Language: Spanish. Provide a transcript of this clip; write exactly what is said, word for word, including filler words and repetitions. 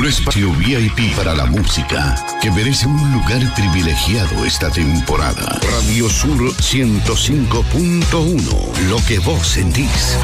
espacio V I P para la música, que merece un lugar privilegiado esta temporada. Radio Sur ciento cinco punto uno, lo que vos sentís.